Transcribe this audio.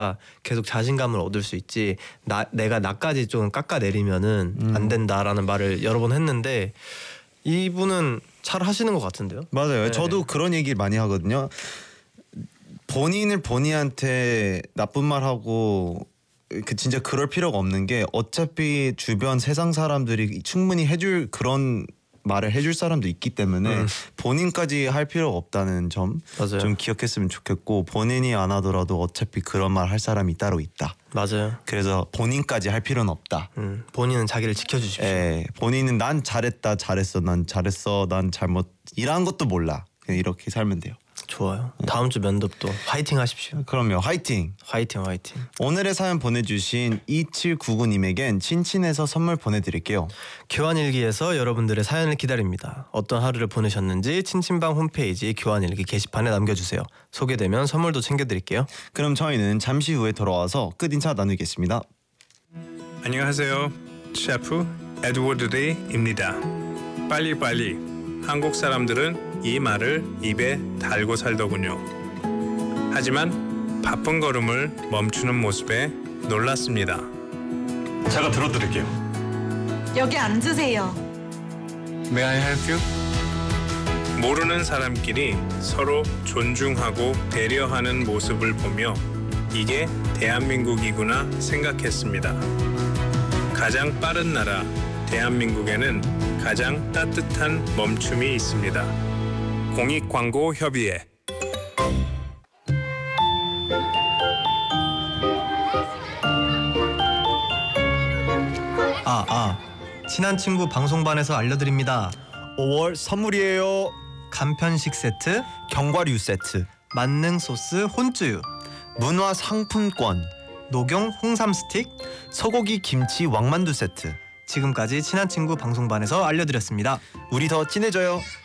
계속 자신감을 얻을 수 있지 내가 나까지 좀 깎아내리면은 안 된다라는 말을 여러 번 했는데 이분은 잘 하시는 것 같은데요? 맞아요. 네. 저도 그런 얘기를 많이 하거든요. 본인을 본인한테 나쁜 말 하고 진짜 그럴 필요가 없는 게 어차피 주변 세상 사람들이 충분히 해줄 그런 말을 해줄 사람도 있기 때문에 본인까지 할 필요가 없다는 점 좀 기억했으면 좋겠고 본인이 안 하더라도 어차피 그런 말 할 사람이 따로 있다. 맞아요. 그래서 본인까지 할 필요는 없다. 본인은 자기를 지켜주십시오. 예, 본인은 난 잘했다, 잘했어, 난 잘했어, 난 잘못 이런 것도 몰라. 그냥 이렇게 살면 돼요. 좋아요. 다음 주 면접도 화이팅 하십시오. 그럼요. 화이팅. 화이팅 화이팅. 오늘의 사연 보내주신 2799님에겐 친친에서 선물 보내드릴게요. 교환일기에서 여러분들의 사연을 기다립니다. 어떤 하루를 보내셨는지 친친방 홈페이지 교환일기 게시판에 남겨주세요. 소개되면 선물도 챙겨드릴게요. 그럼 저희는 잠시 후에 돌아와서 끝인사 나누겠습니다. 안녕하세요. 셰프 에드워드 데이입니다. 빨리빨리. 한국 사람들은 이 말을 입에 달고 살더군요. 하지만 바쁜 걸음을 멈추는 모습에 놀랐습니다. 제가 들어드릴게요. 여기 앉으세요. May I help you? 모르는 사람끼리 서로 존중하고 배려하는 모습을 보며 이게 대한민국이구나 생각했습니다. 가장 빠른 나라 대한민국에는 가장 따뜻한 멈춤이 있습니다. 공익광고협의회. 친한 친구 방송반에서 알려드립니다. 5월 선물이에요. 간편식 세트, 견과류 세트, 만능 소스 혼쭈유, 문화 상품권, 녹용 홍삼 스틱, 소고기 김치 왕만두 세트. 지금까지 친한 친구 방송반에서 알려드렸습니다. 우리 더 친해져요.